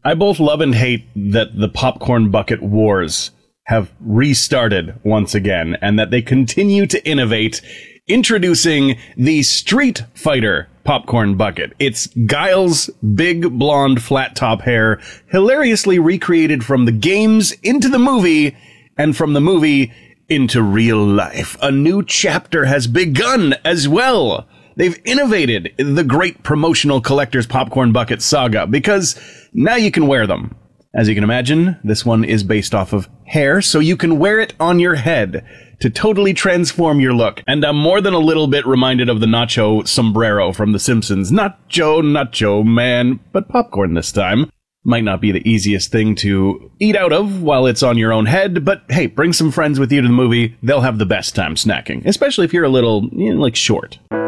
I both love and hate that the popcorn bucket wars have restarted once again, and that they continue to innovate, introducing the Street Fighter popcorn bucket. It's Guile's big blonde flat top hair, hilariously recreated from the games into the movie, and from the movie into real life. A new chapter has begun as well. They've innovated the great promotional collector's popcorn bucket saga, because now you can wear them. As you can imagine, this one is based off of hair, so you can wear it on your head to totally transform your look. And I'm more than a little bit reminded of the nacho sombrero from The Simpsons. Nacho, man, but popcorn this time. Might not be the easiest thing to eat out of while it's on your own head, but hey, bring some friends with you to the movie. They'll have the best time snacking, especially if you're a little, short.